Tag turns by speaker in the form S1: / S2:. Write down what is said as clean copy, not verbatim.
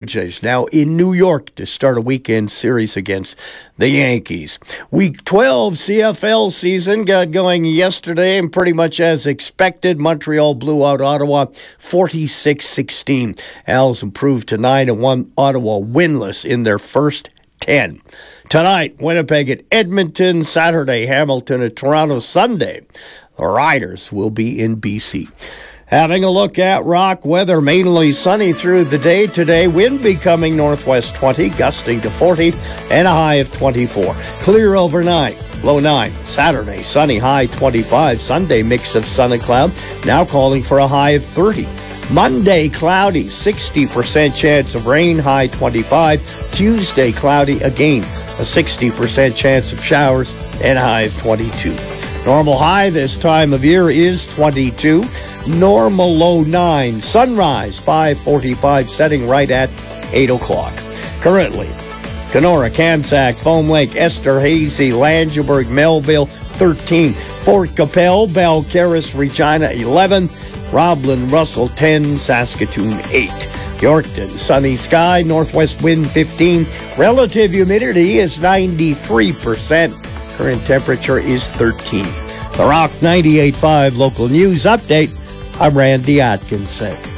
S1: Jays now in New York to start a weekend series against the Yankees. Week 12 CFL season got going yesterday, and pretty much as expected, Montreal blew out Ottawa 46-16. Als improved to 9-1, Ottawa winless in their first 10. Tonight, Winnipeg at Edmonton. Saturday, Hamilton at Toronto. Sunday, the Riders will be in BC. Having a look at rock weather, mainly sunny through the day today. Wind becoming northwest 20, gusting to 40, and a high of 24. Clear overnight, low 9. Saturday, sunny, high 25. Sunday, mix of sun and cloud, now calling for a high of 30. Monday, cloudy, 60% chance of rain, high 25. Tuesday, cloudy again, a 60% chance of showers, and a high of 22. Normal high this time of year is 22. Normal low 9. Sunrise 5:45, setting right at 8 o'clock. Currently, Kenora, Kamsack, Foam Lake, Esterhazy, Langeberg, Melville 13. Fort Capel, Balcarres, Regina 11. Roblin, Russell 10. Saskatoon 8. Yorkton, sunny sky, northwest wind 15. Relative humidity is 93%. Current temperature is 13. The Rock 98.5 local news update. I'm Randy Atkinson.